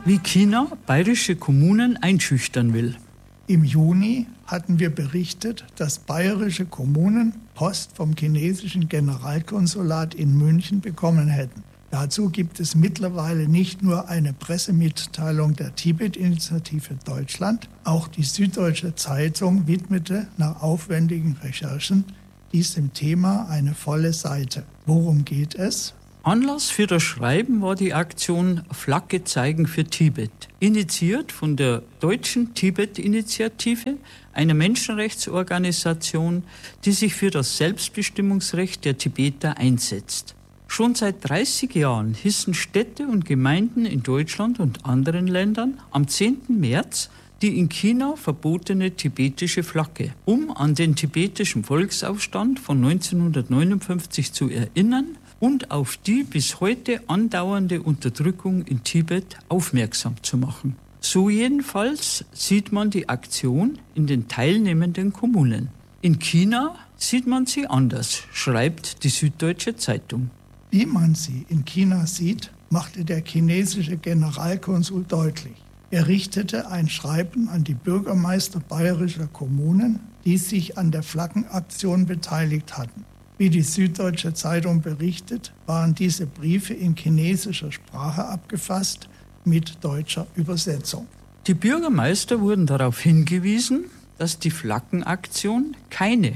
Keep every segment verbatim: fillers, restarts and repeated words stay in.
wie China bayerische Kommunen einschüchtern will. Im Juni hatten wir berichtet, dass bayerische Kommunen Post vom chinesischen Generalkonsulat in München bekommen hätten. Dazu gibt es mittlerweile nicht nur eine Pressemitteilung der Tibet-Initiative Deutschland, auch die Süddeutsche Zeitung widmete nach aufwendigen Recherchen diesem Thema eine volle Seite. Worum geht es? Anlass für das Schreiben war die Aktion Flagge zeigen für Tibet, initiiert von der Deutschen Tibet-Initiative, einer Menschenrechtsorganisation, die sich für das Selbstbestimmungsrecht der Tibeter einsetzt. Schon seit dreißig Jahren hissen Städte und Gemeinden in Deutschland und anderen Ländern am zehnten März die in China verbotene tibetische Flagge, um an den tibetischen Volksaufstand von neunzehnhundertneunundfünfzig zu erinnern und auf die bis heute andauernde Unterdrückung in Tibet aufmerksam zu machen. So jedenfalls sieht man die Aktion in den teilnehmenden Kommunen. In China sieht man sie anders, schreibt die Süddeutsche Zeitung. Wie man sie in China sieht, machte der chinesische Generalkonsul deutlich. Er richtete ein Schreiben an die Bürgermeister bayerischer Kommunen, die sich an der Flaggenaktion beteiligt hatten. Wie die Süddeutsche Zeitung berichtet, waren diese Briefe in chinesischer Sprache abgefasst mit deutscher Übersetzung. Die Bürgermeister wurden darauf hingewiesen, dass die Flaggenaktion keine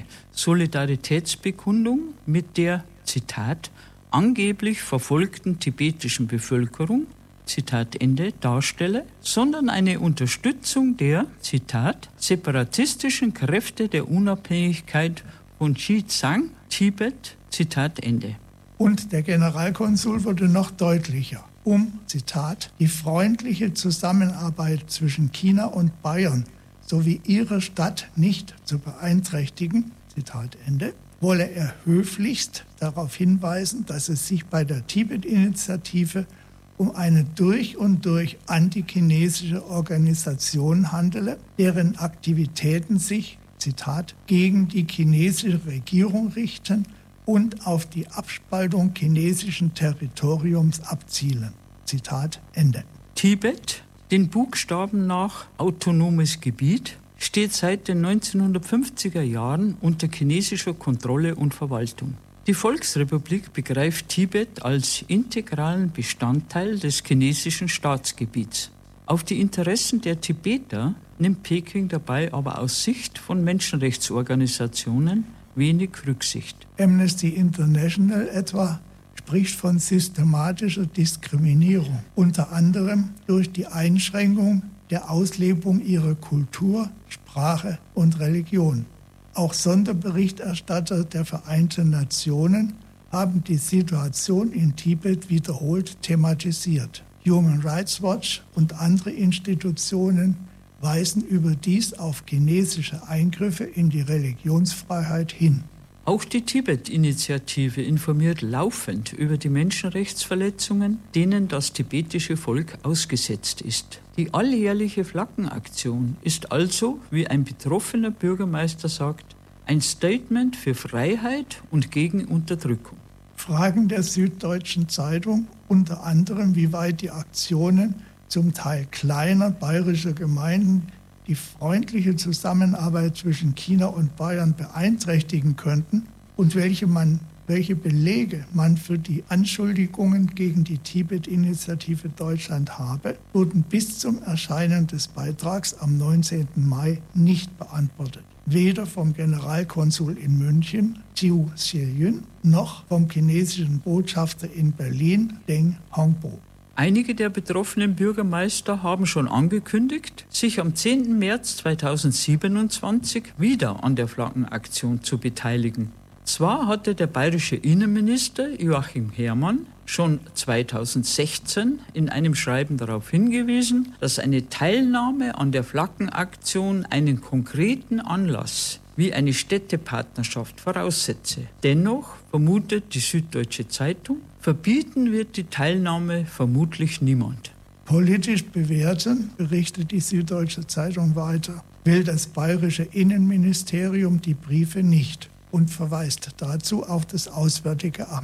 Solidaritätsbekundung mit der, Zitat, angeblich verfolgten tibetischen Bevölkerung, Zitat Ende, darstelle, sondern eine Unterstützung der, Zitat, separatistischen Kräfte der Unabhängigkeit von Xizang, Tibet, Zitat Ende. Und der Generalkonsul wurde noch deutlicher, um, Zitat, die freundliche Zusammenarbeit zwischen China und Bayern sowie ihrer Stadt nicht zu beeinträchtigen, Zitat Ende, wolle er höflichst darauf hinweisen, dass es sich bei der Tibet-Initiative um eine durch und durch antichinesische Organisation handele, deren Aktivitäten sich, Zitat, gegen die chinesische Regierung richten und auf die Abspaltung chinesischen Territoriums abzielen. Zitat Ende. Tibet, den Buchstaben nach autonomes Gebiet, steht seit den neunzehnhundertfünfziger Jahren unter chinesischer Kontrolle und Verwaltung. Die Volksrepublik begreift Tibet als integralen Bestandteil des chinesischen Staatsgebiets. Auf die Interessen der Tibeter nimmt Peking dabei aber aus Sicht von Menschenrechtsorganisationen wenig Rücksicht. Amnesty International etwa spricht von systematischer Diskriminierung, unter anderem durch die Einschränkung der Auslebung ihrer Kultur, Sprache und Religion. Auch Sonderberichterstatter der Vereinten Nationen haben die Situation in Tibet wiederholt thematisiert. Human Rights Watch und andere Institutionen weisen überdies auf chinesische Eingriffe in die Religionsfreiheit hin. Auch die Tibet-Initiative informiert laufend über die Menschenrechtsverletzungen, denen das tibetische Volk ausgesetzt ist. Die alljährliche Flaggenaktion ist also, wie ein betroffener Bürgermeister sagt, ein Statement für Freiheit und gegen Unterdrückung. Fragen der Süddeutschen Zeitung unter anderem, wie weit die Aktionen zum Teil kleiner bayerischer Gemeinden die freundliche Zusammenarbeit zwischen China und Bayern beeinträchtigen könnten und welche, man, welche Belege man für die Anschuldigungen gegen die Tibet-Initiative Deutschland habe, wurden bis zum Erscheinen des Beitrags am neunzehnten Mai nicht beantwortet. Weder vom Generalkonsul in München, Chiu Xie-yun, noch vom chinesischen Botschafter in Berlin, Deng Hongbo. Einige der betroffenen Bürgermeister haben schon angekündigt, sich am zehnten März zweitausendsiebenundzwanzig wieder an der Flaggenaktion zu beteiligen. Zwar hatte der bayerische Innenminister Joachim Herrmann schon zweitausendsechzehn in einem Schreiben darauf hingewiesen, dass eine Teilnahme an der Flaggenaktion einen konkreten Anlass wie eine Städtepartnerschaft voraussetze. Dennoch, vermutet die Süddeutsche Zeitung, verbieten wird die Teilnahme vermutlich niemand. Politisch bewerten, berichtet die Süddeutsche Zeitung weiter, will das bayerische Innenministerium die Briefe nicht und verweist dazu auf das Auswärtige Amt.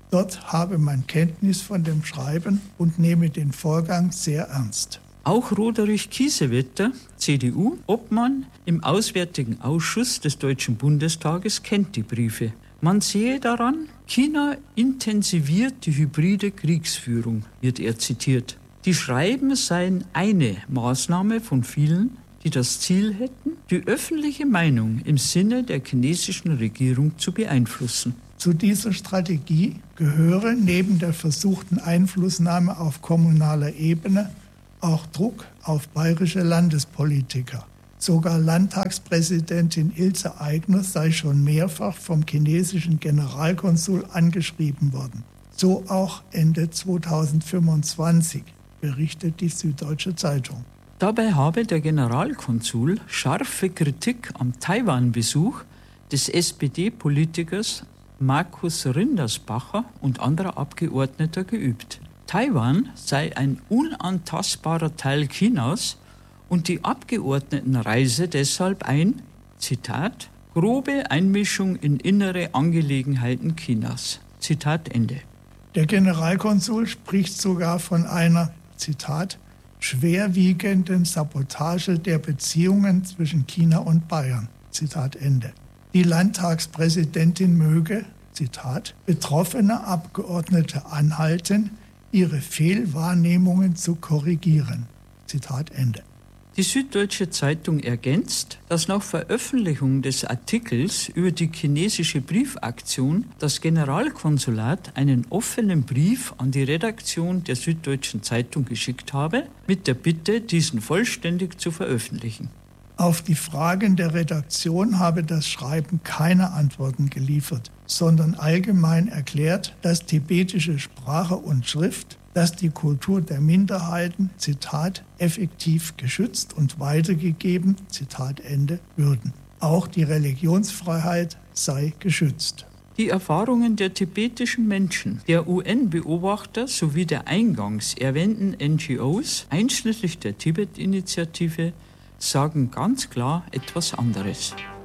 Dort habe man Kenntnis von dem Schreiben und nehme den Vorgang sehr ernst. Auch Roderich Kiesewetter, C D U, Obmann im Auswärtigen Ausschuss des Deutschen Bundestages, kennt die Briefe. Man sehe daran, China intensiviert die hybride Kriegsführung, wird er zitiert. Die Schreiben seien eine Maßnahme von vielen, die das Ziel hätten, die öffentliche Meinung im Sinne der chinesischen Regierung zu beeinflussen. Zu dieser Strategie gehöre neben der versuchten Einflussnahme auf kommunaler Ebene auch Druck auf bayerische Landespolitiker. Sogar Landtagspräsidentin Ilse Aigner sei schon mehrfach vom chinesischen Generalkonsul angeschrieben worden. So auch Ende zweitausendfünfundzwanzig, berichtet die Süddeutsche Zeitung. Dabei habe der Generalkonsul scharfe Kritik am Taiwan-Besuch des S P D-Politikers Markus Rindersbacher und anderer Abgeordneter geübt. Taiwan sei ein unantastbarer Teil Chinas und die Abgeordnetenreise deshalb ein, Zitat, grobe Einmischung in innere Angelegenheiten Chinas. Zitat Ende. Der Generalkonsul spricht sogar von einer, Zitat, schwerwiegenden Sabotage der Beziehungen zwischen China und Bayern. Zitat Ende. Die Landtagspräsidentin möge, Zitat, betroffene Abgeordnete anhalten, ihre Fehlwahrnehmungen zu korrigieren. Zitat Ende. Die Süddeutsche Zeitung ergänzt, dass nach Veröffentlichung des Artikels über die chinesische Briefaktion das Generalkonsulat einen offenen Brief an die Redaktion der Süddeutschen Zeitung geschickt habe, mit der Bitte, diesen vollständig zu veröffentlichen. Auf die Fragen der Redaktion habe das Schreiben keine Antworten geliefert, sondern allgemein erklärt, dass tibetische Sprache und Schrift, dass die Kultur der Minderheiten, Zitat, effektiv geschützt und weitergegeben, Zitat Ende, würden. Auch die Religionsfreiheit sei geschützt. Die Erfahrungen der tibetischen Menschen, der U N-Beobachter sowie der eingangs erwähnten N G Os, einschließlich der Tibet-Initiative, sagen ganz klar etwas anderes.